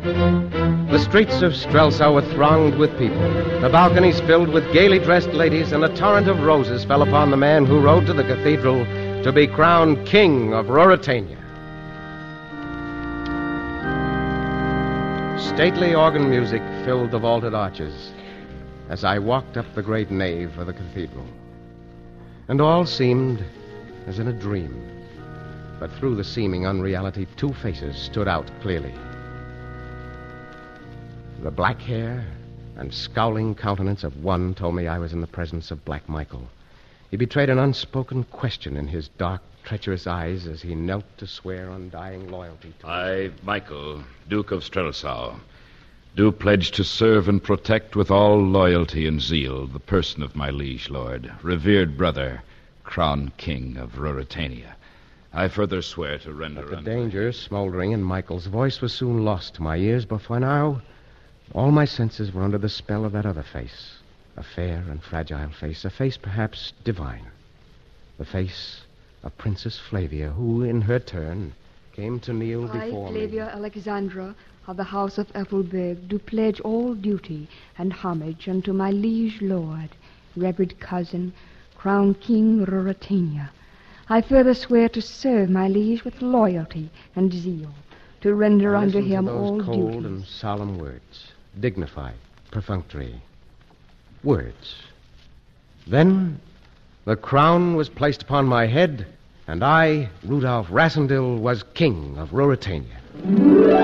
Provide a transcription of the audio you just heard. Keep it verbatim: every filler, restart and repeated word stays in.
The streets of Strelsau were thronged with people, the balconies filled with gaily dressed ladies, and a torrent of roses fell upon the man who rode to the cathedral to be crowned King of Ruritania. Stately organ music filled the vaulted arches as I walked up the great nave of the cathedral. And all seemed as in a dream. But through the seeming unreality, two faces stood out clearly. The black hair and scowling countenance of one told me I was in the presence of Black Michael. He betrayed an unspoken question in his dark, treacherous eyes as he knelt to swear undying loyalty to I, Michael, Duke of Strelsau, do pledge to serve and protect with all loyalty and zeal the person of my liege lord, revered brother, crowned King of Ruritania. I further swear to render... But the danger smoldering in Michael's voice was soon lost to my ears. Before now, all my senses were under the spell of that other face. A fair and fragile face, a face perhaps divine. The face of Princess Flavia, who, in her turn, came to kneel I, before me. I, Flavia Alexandra, of the house of Ethelberg, do pledge all duty and homage unto my liege lord, revered cousin, crowned King Ruritania. I further swear to serve my liege with loyalty and zeal, to render unto him to those all cold duties. and solemn words, dignified, perfunctory words. Then the crown was placed upon my head, and I, Rudolph Rassendyll, was King of Ruritania.